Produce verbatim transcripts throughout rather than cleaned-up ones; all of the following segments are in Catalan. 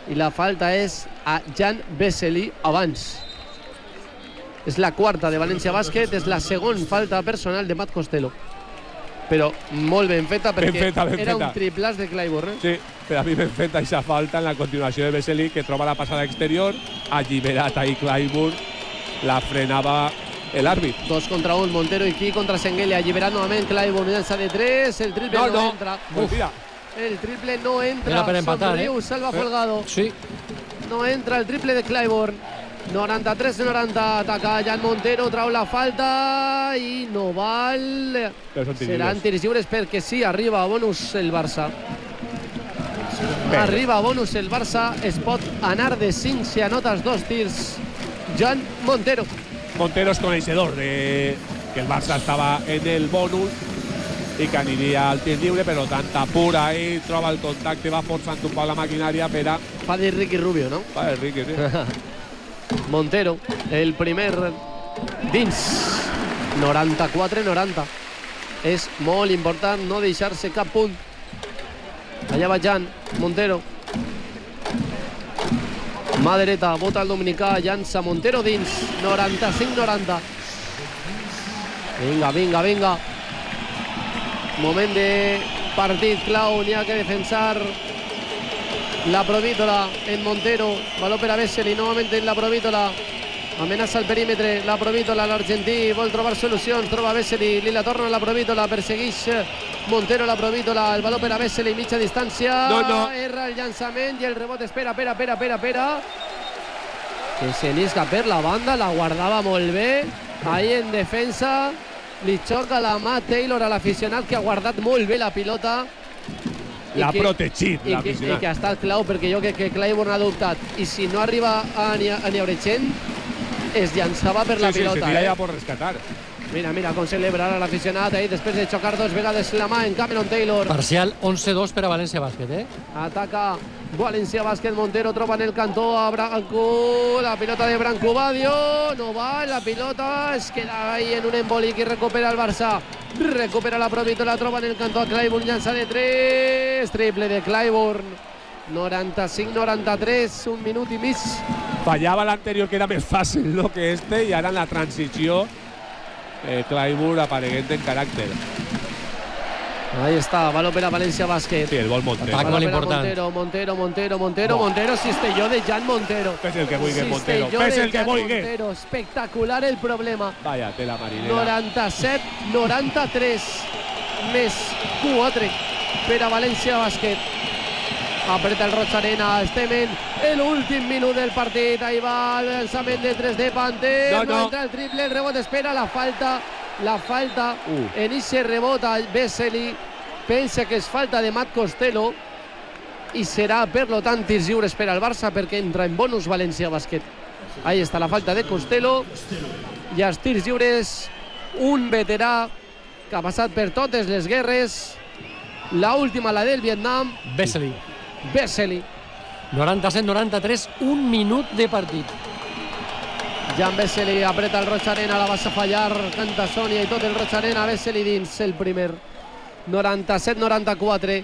i la falta és a Jan Vesely abans. És la quarta de València Bàsquet, és la segona falta personal de Matt Costello. Però molt ben feta, perquè ben feta, ben era feta. un triplàs de Clyburn. Eh? Sí, però a mi ben feta aquesta falta en la continuació de Vesely, que troba la passada exterior, alliberat ahí Clyburn, la frenava l'àrbit. Dos contra un, Montero i qui contra Sengeli, alliberat novament Clyburn, llança de tres, el triple no, no, no. entra. Pues mira. El triple no entra. Era per empatar, Somriu, eh? Salva Folgado. Sí. No entra el triple de Clyburn. noranta-tres noranta, ataca Jan Montero, trau la falta i no val. Seran tirs lliures perquè sí, arriba a bonus el Barça. Bé. Arriba a bonus el Barça, es pot anar de cinc si anotes dos tirs. Jan Montero. Montero es coneixedor de que el Barça estava en el bonus i que aniria al tir lliure, però tanta pura ahí, troba el contacte, va forçant un poc la maquinària per a... Fa de Ricky Rubio, no? Fa de Ricky, sí. Montero, el primer dins. noranta-quatre noranta. És molt important no deixar-se cap punt. Allà va Jan Montero. Mà dreta, bota el dominicà, llança Montero dins. noranta-cinc noranta. Vinga, vinga, vinga. Moment de partit clau, n'hi ha que defensar la Provítola en Montero. Valor per a Vesely, novament en la Provítola. Amenaça el perímetre, la Provítola, l'argentí vol trobar solucions, troba Vesely, li la torna a la Provítola, persegueix Montero la Provítola, el valor per a Vesely, mitja distància, no, no. erra el llançament i el rebot, espera, espera, espera, espera, espera. Que se n'isca per la banda, la guardava molt bé, ahí en defensa, li xoca la mà Taylor a l'aficionat que ha guardat molt bé la pilota. L'ha protegit, l'aficionat. I que ha estat clau, perquè jo crec que Clyburn ha dubtat. I si no arriba a Niabrechent, es llançava per la sí, pilota. Sí, se tira eh? ja per rescatar. Mira, mira com celebra ara l'aficionat ahí, després de xocar dos vegades la mà en Cameron Taylor. Parcial onze dos per a València Bàsquet, eh? Ataca València Bàsquet, Montero troba en el cantó a Branco, la pilota de Branco Badio, no va, la pilota es queda ahí en un embolic i recupera el Barça. Recupera la Provítola, la troba en el cantó a Clyburn, llança de tres, triple de Clyburn. noranta-cinc noranta-tres, un minut i mig. Fallava l'anterior, que era més fàcil, no?, que este, i ara en la transició eh, Clyburn apareguent en caràcter. Ahí està, valor per a València Bàsquet. Sí, el gol Montero. Atac molt important. Montero, Montero, Montero, Montero, oh. Montero, cistelló de Jan Montero. Fes el que vulgui, Montero. Cistelló Fes de el que Jan vulgui. Montero, espectacular el problema. Vaya tela marinera. noranta-set noranta-tres, més quatre per a València Bàsquet. Apreta el Roig Arena, estem en l'últim minut del partit. Ahí va el llançament de tres de Panter. No, no. no entra el triple, el rebot espera la falta. La falta uh. en ese rebot a Vesely. Pensa que és falta de Matt Costello i serà, per lo tant, tirs lliures per al Barça perquè entra en bonus València Bàsquet. Ahí està la falta de Costello i els tirs lliures, un veterà que ha passat per totes les guerres, la última, la del Vietnam, Vesely. Vesely. noranta-set noranta-tres, un minut de partit. Jan Vesely apreta el Roig Arena, la va a fallar, canta Sònia i tot el Roig Arena, Vesely dins el primer. noranta-set noranta-quatre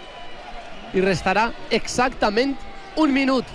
i restarà exactament un minut.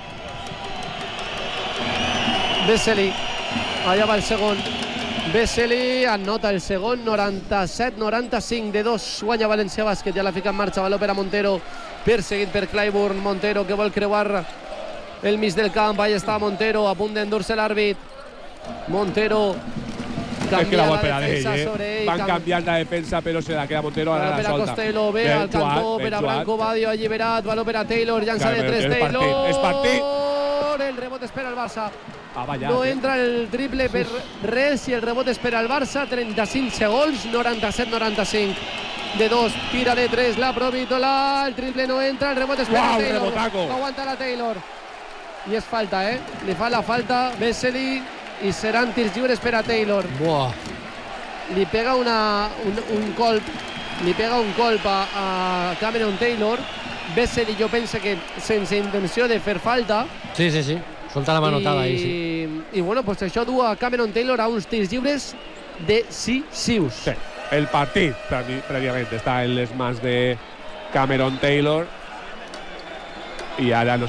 Vesely, allà va el segon. Vesely anota el segon, noranta-set noranta-cinc, de dos guanya València Bàsquet, ja la fica en marxa, valor per a Montero, perseguit per Clyburn. Montero que vol creuar el mig del camp, allà està Montero, a punt d'endur-se l'àrbit. Montero és que la vol per a ell, eh? Van canviar la defensa, però se la queda Montero, ara la solta. Costello, ve al cantó, per a Branco Badio, alliberat, valor per a Taylor, llança de tres Taylor. És partit. El rebot espera el Barça. Ah, no entra el triple per res i el rebot espera el Barça. trenta-cinc segons, noranta-set noranta-cinc. De dos, tira de tres, la Provítola, el triple no entra, el rebot espera wow, Taylor. Rebotaco. Aguanta la Taylor. I és falta, eh? Li fa la falta Vesely i seran tirs lliures per a Taylor. Buah. Li pega una, un, un colp, li pega un colp a, a Cameron Taylor. Vesely jo penso que sense intenció de fer falta. Sí, sí, sí. Solta la manotada ahí, sí. I bueno, pues això du a Cameron Taylor a uns tirs lliures decisius. Sí, el partit prèviament està en les mans de Cameron Taylor i ara no